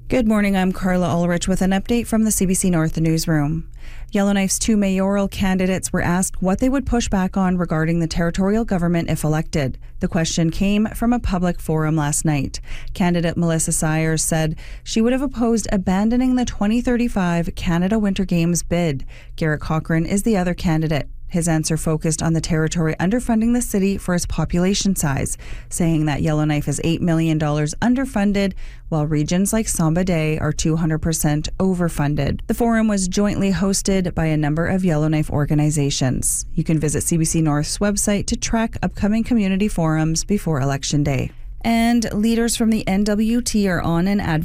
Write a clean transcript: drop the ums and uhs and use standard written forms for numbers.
Good morning, I'm Carla Ulrich with an update from the CBC North newsroom. Yellowknife's two mayoral candidates were asked what they would push back on regarding the territorial government if elected. The question came from a public forum last night. Candidate Melissa Sires said she would have opposed abandoning the 2035 Canada Winter Games bid. Garrett Cochran is the other candidate. His answer focused on the territory underfunding the city for its population size, saying that Yellowknife is $8 million underfunded, while regions like Samba Day are 200% overfunded. The forum was jointly hosted by a number of Yellowknife organizations. You can visit CBC North's website to track upcoming community forums before Election Day. And leaders from the NWT are on an